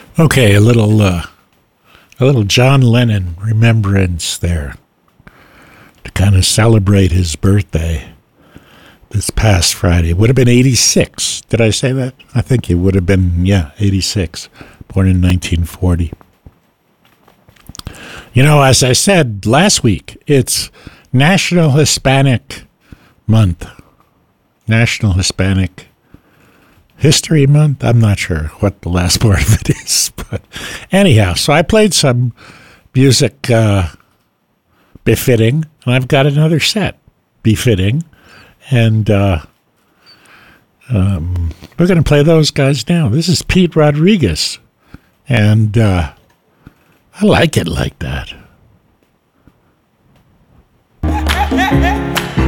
Okay, a little John Lennon remembrance there to kind of celebrate his birthday this past Friday. Would have been 86. Did I say that? I think it would have been, 86. Born in 1940. You know, as I said last week, it's National Hispanic Month. National Hispanic History Month? I'm not sure what the last part of it is. But anyhow, so I played some music befitting, and I've got another set befitting. And we're going to play those guys now. This is Pete Rodriguez. And I like it like that.